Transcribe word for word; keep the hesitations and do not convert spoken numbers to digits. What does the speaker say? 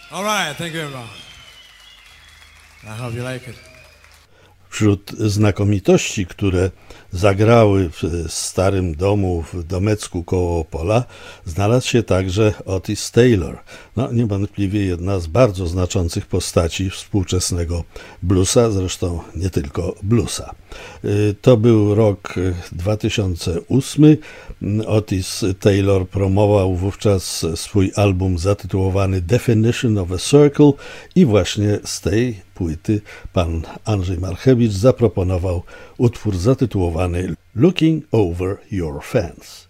All right, thank you everyone. I hope you like it. Wśród znakomitości, które zagrały w starym domu w domecku koło Opola, znalazł się także Otis Taylor. No, niewątpliwie jedna z bardzo znaczących postaci współczesnego bluesa, zresztą nie tylko bluesa. To był rok dwa tysiące ósmy. Otis Taylor promował wówczas swój album zatytułowany Definition of a Circle i właśnie z tej płyty pan Andrzej Marchewicz zaproponował utwór zatytułowany Looking Over Your Fence.